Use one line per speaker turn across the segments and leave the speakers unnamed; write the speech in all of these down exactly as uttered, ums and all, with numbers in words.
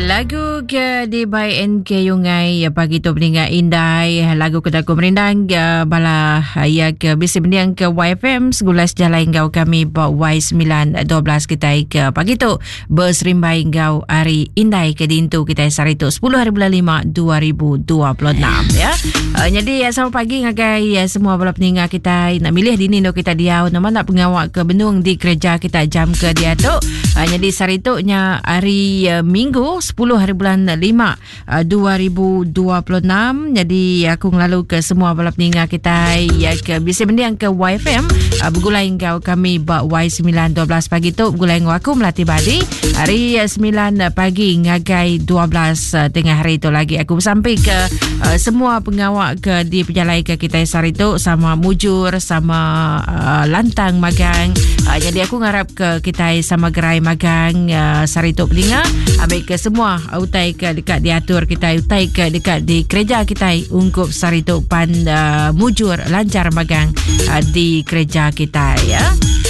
Lagu ke di by N K Yungai pagi tu pendengar indai lagu kedaku merindang bala ya ke bisi bendiang ke Y F M segulas jalan engkau kami ba Y sembilan dua belas kita ke pagi tu berserimbai engkau hari indai ke dintu kita saritu sepuluh hari bulan lima dua ribu dua puluh enam ya. Uh, jadi selamat pagi ngagai ya, semua bala pendengar kita nak milih dini no kita diau nama nak pengawak ke benung di kerja kita jam ke dia tu. Uh, jadi saritu nya hari uh, Minggu sepuluh hari bulan lima dua ribu dua puluh enam. Jadi aku ngelalu ke semua bala pendengar kita ya ke bisi bendiang ke Y F M uh, bergulai engkau kami ba Y sembilan dua belas pagi tu bergulai engkau aku Melati Badi hari uh, sembilan pagi ngagai dua belas uh, tengah hari tu lagi aku sampai ke uh, semua pengawak ke di penjalai ke kita sari tu sama mujur sama uh, lantang magang. Uh, jadi aku ngarap ke kita sama gerai magang uh, sari tu pendengar ambil ke semua utai ke dekat diatur kita utai ke dekat di kerja kita ungkup sari tu pan uh, mujur lancar magang uh, di kerja kita ya.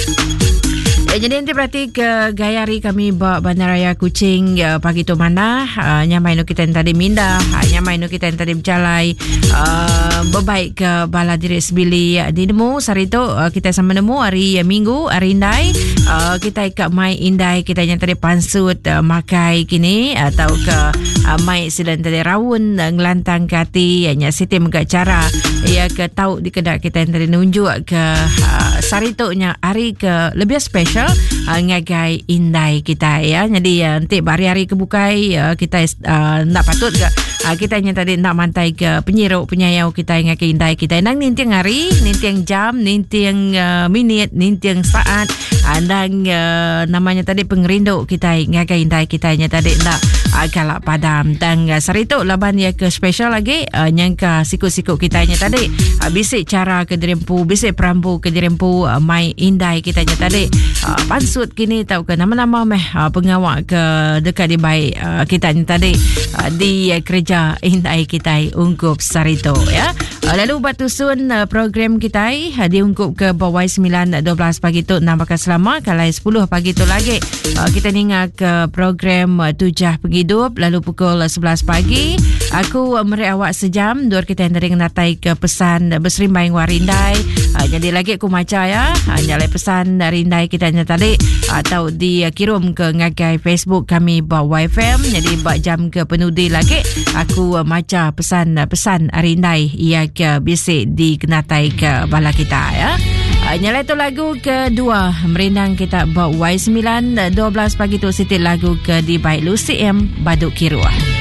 Ya, jadi nanti berarti ke gayari kami bawa Bandaraya Kuching ya, pagi tu mana uh, nyamai no kita yang tadi minda uh, nyamai no kita yang tadi berjalai uh, berbaik ke bala diri sebili uh, di nemu sari tu uh, kita sama nemu hari uh, Minggu hari indai uh, kita ikat mai indai kita yang tadi pansut uh, makai kini atau ke uh, mai silan tadi rawun uh, ngelantang ke hati hanya uh, siti megak cara ya ke tahu di kedak kita yang tadi nunjuk ke uh, sari tu nya hari ke lebih special Uh, ngagai indai kita ya. Jadi uh, nanti hari-hari kebukai uh, kita uh, nak patut ke uh, kita yang tadi nak mantai ke penyiruk penyayau kita ngagai indai kita nang nintiang hari nintiang jam nintiang uh, minit nintiang saat uh, dan uh, namanya tadi pengerinduk kita ngagai indai kita nya tadi nak uh, galak padam dan uh, sari tu laban ya ke special lagi uh, nyangka sikut-sikut kita nya tadi uh, bisik cara ke dirempu bisik perampu ke dirempu uh, mai indai kita nya tadi uh, pansut kini tahu ke nama-nama meh uh, pengawak ke dekat di baik uh, kita ni tadi uh, di uh, kerja indai kita ungkup sarito ya. Uh, lalu batu sun uh, program kita uh, diungkup ke bawah sembilan dua belas pagi tu enam bakal selama kalau sepuluh pagi tu lagi uh, kita ningat ke program uh, tujah penghidup lalu pukul uh, sebelas pagi aku uh, meri awak sejam dua kita yang tadi natai ke pesan uh, berserimbai warindai uh, jadi lagi aku maca ya uh, nyalai pesan dari indai kita nya tadi atau di uh, kirim ke ngagai Facebook kami ba Y F M. Jadi bak jam ke penudi lagi aku uh, maca pesan uh, pesan arindai ia ke bisik di kenatai ke bala kita ya. Uh, nyalai tu lagu kedua merindang kita ba Y sembilan dua belas pagi tu sitil lagu ke di baik Lucy M Baduk Kirua.